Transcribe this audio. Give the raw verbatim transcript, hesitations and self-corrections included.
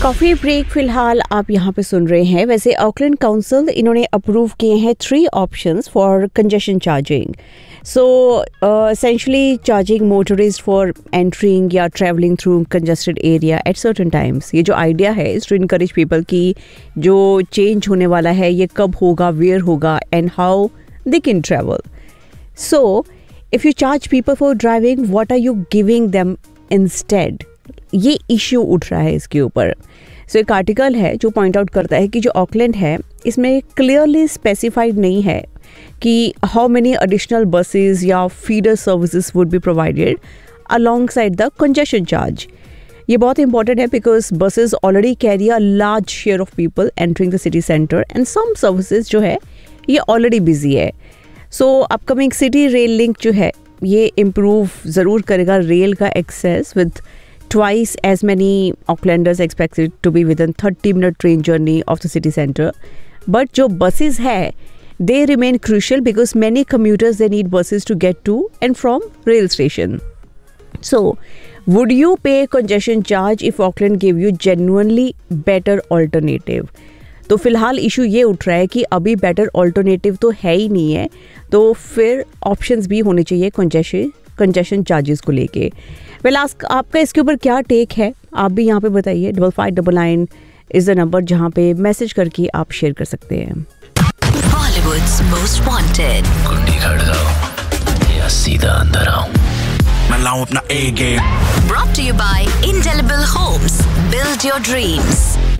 Coffee break फिलहाल आप यहाँ पे सुन रहे हैं। वैसे ऑकलैंड काउंसिल इन्होंने अप्रूव किए हैं three options for congestion charging. So essentially charging motorist for entering या travelling through congested area at certain times. ये जो आइडिया है इज टू इनकरेज पीपल की जो चेंज होने वाला है ये कब होगा, वेयर होगा and how they can travel. So if you charge people for driving, what are you giving them instead? ये इश्यू उठ रहा है इसके ऊपर। सो so, एक आर्टिकल है जो पॉइंट आउट करता है कि जो ऑकलैंड है इसमें क्लियरली स्पेसिफाइड नहीं है कि हाउ मेनी एडिशनल बसेस या feeder services would be provided along side the congestion charge. ये बहुत इंपॉर्टेंट है because buses already carry a large share of people entering the city centre and some services जो है ये already busy है। सो upcoming city rail link जो है ये इम्प्रूव ज़रूर करेगा रेल का access with twice as many Aucklanders expected to be within thirty minute train journey of the city center. But जो buses है, they remain crucial because many commuters they need buses to get to and from rail station. So, would you pay congestion charge if Auckland gave you genuinely better alternative? तो फिलहाल issue ये उठ रहा है कि अभी better alternative तो है ही नहीं है, तो फिर ऑप्शंस भी होने चाहिए कंजेशन कंजेशन चार्जेस को लेके। वेल well, आपका इसके ऊपर क्या टेक है आप भी यहाँ पे बताइए। Double five double nine is the number जहाँ पे मैसेज करके आप शेयर कर सकते हैं। Bollywood's most wanted. कुंडी खड़काओ या सीधा अंदर आओ। मैं लाऊं अपना A game. Brought to you by Indelible Homes. Build your dreams.